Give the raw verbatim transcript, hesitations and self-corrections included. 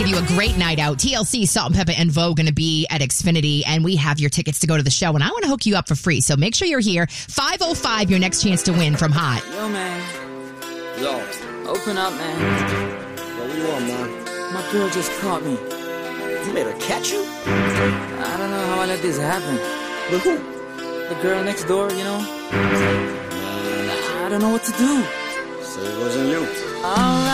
give you a great night out. T L C, Salt and Pepper, and Vogue going to be at Xfinity, and we have your tickets to go to the show, and I want to hook you up for free. So make sure you're here. five oh five, your next chance to win from Hot. Yo, man. Yo. Open up, man. What do you want, man? My girl just caught me. You made her catch you? I don't know how I let this happen. With who? The girl next door, you know? I don't know what to do. So it wasn't you. All